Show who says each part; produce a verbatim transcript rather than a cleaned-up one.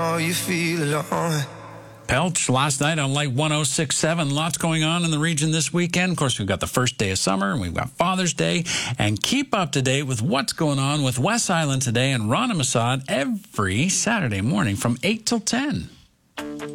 Speaker 1: Oh, you feel alone.
Speaker 2: Pelch last night on Light one oh six point seven. Lots going on in the region this weekend. Of course, we've got the first day of summer, and we've got Father's Day. And keep up to date with what's going on with West Island Today and Rana Masad every Saturday morning from eight till ten.